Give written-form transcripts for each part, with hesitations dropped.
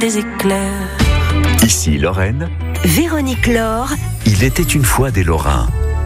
des éclairs. Ici Lorraine. Véronique Laure. Il était une fois des Lorrains.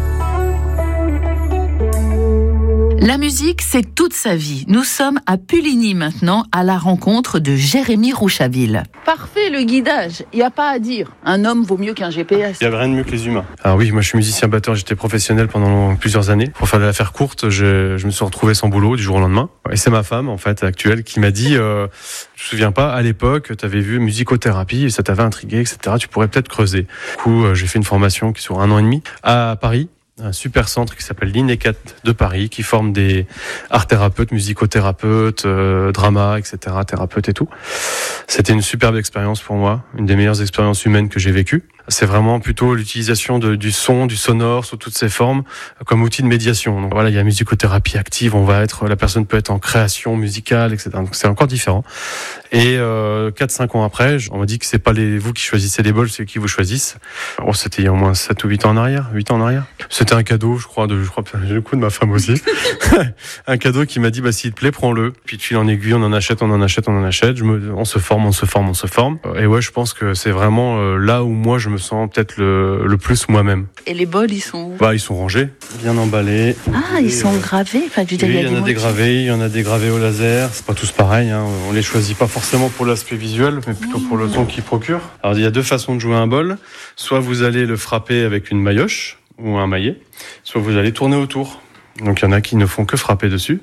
La musique, c'est toute sa vie. Nous sommes à Puligny maintenant, à la rencontre de Jérémy Rouchaville. Parfait le guidage, il n'y a pas à dire. Un homme vaut mieux qu'un GPS. Il n'y a rien de mieux que les humains. Alors oui, moi je suis musicien batteur, j'étais professionnel pendant plusieurs années. Pour faire de l'affaire courte, je me suis retrouvé sans boulot du jour au lendemain. Et c'est ma femme, en fait, actuelle, qui m'a dit, je me souviens pas, à l'époque, tu avais vu musicothérapie et ça t'avait intrigué, etc. Tu pourrais peut-être creuser. Du coup, j'ai fait une formation qui sur 1 an et demi à Paris. Un super centre qui s'appelle l'INECAT de Paris, qui forme des art thérapeutes, musicothérapeutes, drama, etc., thérapeutes et tout. C'était une superbe expérience pour moi, une des meilleures expériences humaines que j'ai vécues. C'est vraiment plutôt l'utilisation du son, du sonore sous toutes ses formes comme outil de médiation. Donc voilà, il y a musicothérapie active, la personne peut être en création musicale, etc. Donc c'est encore différent. Et 4-5 ans après, on m'a dit que c'est pas vous qui choisissez les bols, c'est qui vous choisissent. Oh, c'était il y a au moins 7 ou 8 ans en arrière. C'était un cadeau, je crois le coup de ma femme aussi. Un cadeau qui m'a dit, s'il te plaît, prends-le. Puis de fil en aiguille, on en achète. On se forme. Et ouais, je pense que c'est vraiment là où moi je me sens peut-être le plus moi-même. Et les bols, ils sont où ? Ils sont rangés, bien emballés. Ah, ils sont gravés. Enfin, il y en a des gravés, il y en a des gravés au laser. C'est pas tous pareil, hein. On les choisit pas forcément pour l'aspect visuel, mais plutôt pour le son qu'ils procurent. Alors il y a 2 façons de jouer un bol. Soit vous allez le frapper avec une maillotche ou un maillet, soit vous allez tourner autour. Donc il y en a qui ne font que frapper dessus.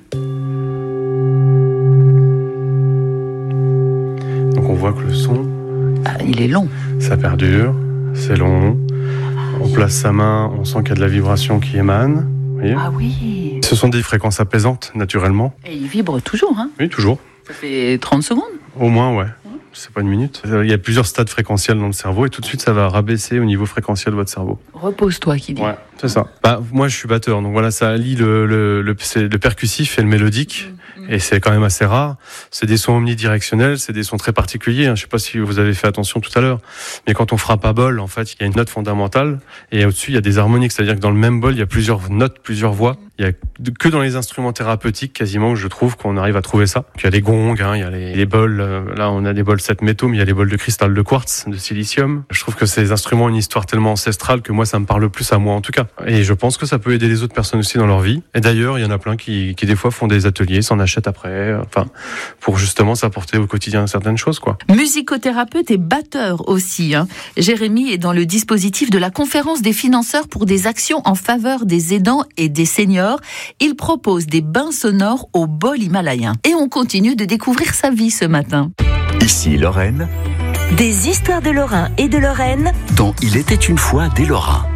Donc on voit que le son... il est long. Ça perdure, c'est long. On place sa main, on sent qu'il y a de la vibration qui émane. Vous voyez ? Ah oui. Ce sont des fréquences apaisantes, naturellement. Et il vibre toujours, hein ? Oui, toujours. Ça fait 30 secondes ? Au moins, ouais. C'est pas une minute. Il y a plusieurs stades fréquentiels dans le cerveau et tout de suite, ça va rabaisser au niveau fréquentiel de votre cerveau. Repose-toi, qui dit. Ouais, c'est ça. Moi, je suis batteur, donc voilà, ça allie le percussif et le mélodique. Et c'est quand même assez rare. C'est des sons omnidirectionnels, c'est des sons très particuliers. Je sais pas si vous avez fait attention tout à l'heure, mais quand on frappe à bol, en fait, il y a une note fondamentale et au-dessus, il y a des harmoniques. C'est-à-dire que dans le même bol, il y a plusieurs notes, plusieurs voix. Il y a que dans les instruments thérapeutiques, quasiment, je trouve qu'on arrive à trouver ça. Il y a les gongs, il y a les bols. Là, on a des bols 7 métaux, mais il y a les bols de cristal de quartz, de silicium. Je trouve que ces instruments ont une histoire tellement ancestrale que moi, ça me parle plus à moi, en tout cas. Et je pense que ça peut aider les autres personnes aussi dans leur vie. Et d'ailleurs, il y en a plein qui des fois font des ateliers, s'en achètent après, pour justement s'apporter au quotidien certaines choses, quoi. Musicothérapeute et batteur aussi, hein. Jérémy est dans le dispositif de la conférence des financeurs pour des actions en faveur des aidants et des seniors. Il propose des bains sonores au bol himalayen. Et on continue de découvrir sa vie ce matin. Ici Lorraine. Des histoires de Lorrain et de Lorraine. Dont il était une fois des Lorrains.